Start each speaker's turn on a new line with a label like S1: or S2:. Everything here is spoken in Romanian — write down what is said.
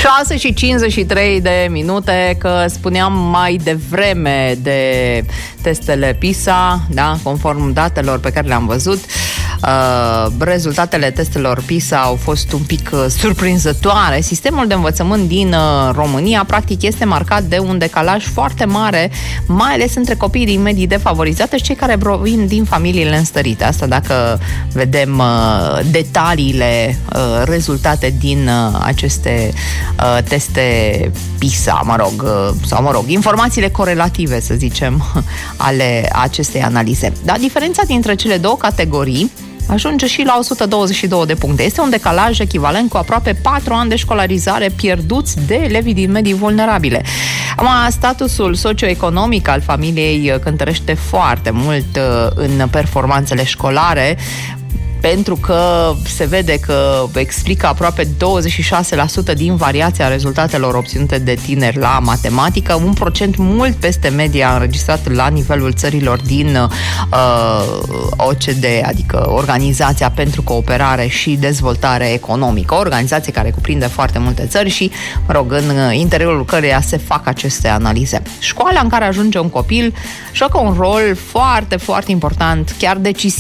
S1: 6:53 de minute, că spuneam mai devreme de testele PISA, da, conform datelor pe care le-am văzut, rezultatele testelor PISA au fost un pic surprinzătoare. Sistemul de învățământ din România practic este marcat de un decalaj foarte mare, mai ales între copiii din medii defavorizate și cei care provin din familiile înstărite. Asta dacă vedem detaliile rezultate din aceste teste PISA, informațiile corelative, să zicem, ale acestei analize. Dar diferența dintre cele două categorii ajunge și la 122 de puncte. Este un decalaj echivalent cu aproape 4 ani de școlarizare pierduți de elevii din medii vulnerabile. Statusul socioeconomic al familiei cântărește foarte mult în performanțele școlare, pentru că se vede că explică aproape 26% din variația rezultatelor obținute de tineri la matematică, un procent mult peste media înregistrat la nivelul țărilor din OCDE, adică Organizația pentru Cooperare și Dezvoltare Economică, o organizație care cuprinde foarte multe țări și, în interiorul căreia se fac aceste analize. Școala în care ajunge un copil joacă un rol foarte, foarte important, chiar decisiv,